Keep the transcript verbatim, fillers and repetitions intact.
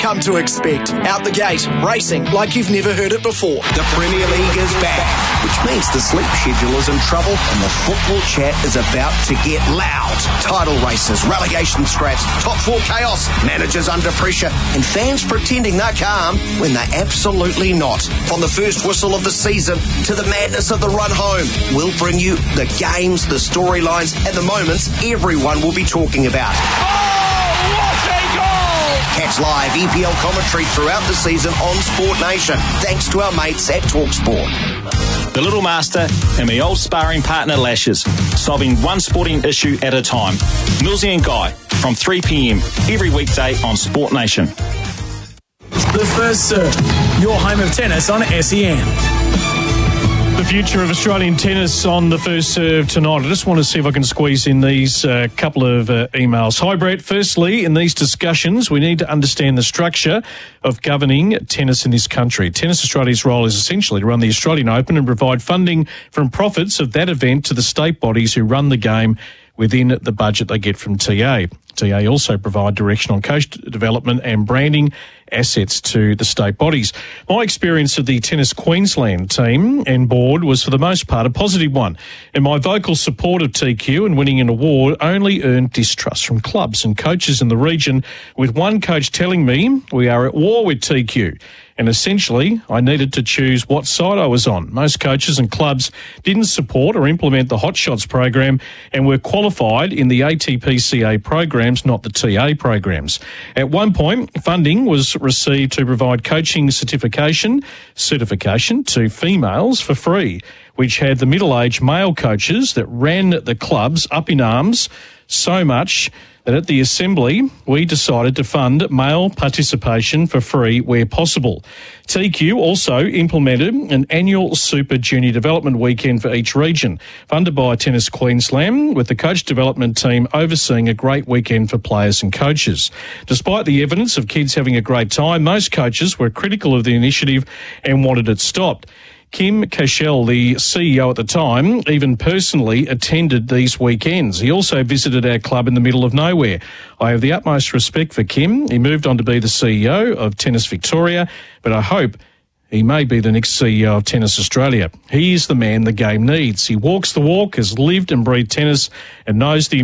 come to expect. Out the gate, racing like you've never heard it before. The Premier League is back, which means the sleep schedule is in trouble and the football chat is about to get loud. Title races, relegation scraps, top four chaos, managers under pressure, and fans pretending they're calm when they're absolutely not. From the first whistle of the season to the madness of the run home, we'll bring you the games, the storylines, and the moments everyone will be talking about. Oh, what a goal! Catch live E P L commentary throughout the season on Sport Nation, thanks to our mates at TalkSport. The Little Master and my old sparring partner Lashes, solving one sporting issue at a time. Millsy and Guy, from three p.m. every weekday on Sport Nation. The First Serve, your home of tennis on S E N. The future of Australian tennis on The First Serve tonight. I just want to see if I can squeeze in these uh, couple of uh, emails. Hi, Brett. Firstly, in these discussions, we need to understand the structure of governing tennis in this country. Tennis Australia's role is essentially to run the Australian Open and provide funding from profits of that event to the state bodies who run the game within the budget they get from T A. T A also provide direction on coach development and branding assets to the state bodies. My experience of the Tennis Queensland team and board was for the most part a positive one, and my vocal support of T Q and winning an award only earned distrust from clubs and coaches in the region, with one coach telling me we are at war with T Q. And essentially, I needed to choose what side I was on. Most coaches and clubs didn't support or implement the Hot Shots program and were qualified in the A T P C A programs, not the T A programs. At one point, funding was received to provide coaching certification, certification to females for free, which had the middle-aged male coaches that ran the clubs up in arms so much that at the Assembly, we decided to fund male participation for free where possible. T Q also implemented an annual Super Junior Development Weekend for each region, funded by Tennis Queensland, with the coach development team overseeing a great weekend for players and coaches. Despite the evidence of kids having a great time, most coaches were critical of the initiative and wanted it stopped. Kim Cashel, the C E O at the time, even personally attended these weekends. He also visited our club in the middle of nowhere. I have the utmost respect for Kim. He moved on to be the C E O of Tennis Victoria, but I hope he may be the next C E O of Tennis Australia. He is the man the game needs. He walks the walk, has lived and breathed tennis, and knows the